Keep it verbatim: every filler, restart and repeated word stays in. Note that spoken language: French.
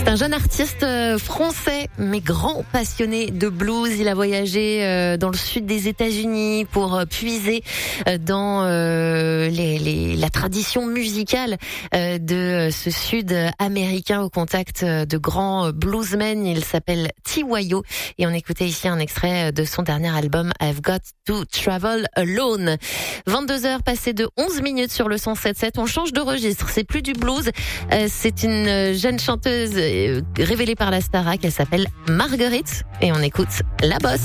C'est un jeune artiste français, mais grand passionné de blues. Il a voyagé dans le sud des États-Unis pour puiser dans les, les, la tradition musicale de ce sud américain au contact de grands bluesmen. Il s'appelle T Y O et on écoutait ici un extrait de son dernier album I've Got to Travel Alone. vingt-deux heures passées de onze minutes sur le cent sept sept. On change de registre. C'est plus du blues. C'est une jeune chanteuse révélée par la Starac. Elle s'appelle Marguerite et on écoute La Bosse.